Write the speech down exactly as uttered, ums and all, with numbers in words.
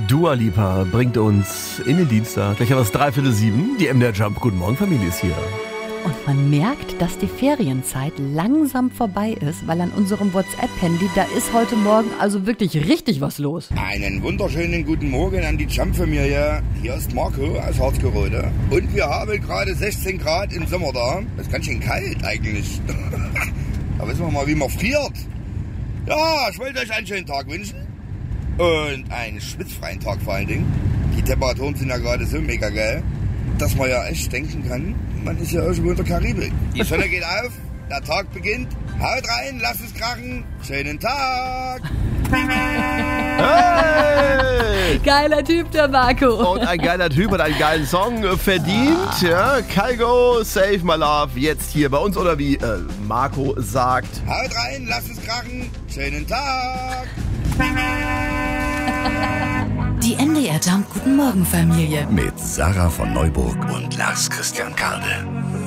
Dua Lipa bringt uns in den Dienstag. Gleich haben wir es dreiviertel sieben. Die M D R Jump. Guten Morgen, Familie ist hier. Und man merkt, dass die Ferienzeit langsam vorbei ist, weil an unserem WhatsApp-Handy, da ist heute Morgen also wirklich richtig was los. Einen wunderschönen guten Morgen an die Jump-Familie. Hier ist Marco aus Harzgerode. Und wir haben gerade sechzehn Grad im Sommer da. Das ist ganz schön kalt eigentlich. Da wissen wir mal, wie man friert. Ja, ich wollte euch einen schönen Tag wünschen. Und einen schwitzfreien Tag vor allen Dingen. Die Temperaturen sind ja gerade so mega geil, dass man ja echt denken kann, man ist ja irgendwo in der Karibik. Die Sonne geht auf, der Tag beginnt. Haut rein, lasst es krachen. Schönen Tag. Hey! Geiler Typ, der Marco. Und ein geiler Typ hat einen geilen Song verdient. Ja, Kygo, Save My Love, jetzt hier bei uns. Oder wie äh, Marco sagt. Haut rein, lasst es krachen. Schönen Tag. Die M D R Jump Guten Morgen Familie. Mit Sarah von Neuburg und Lars Christian Kade.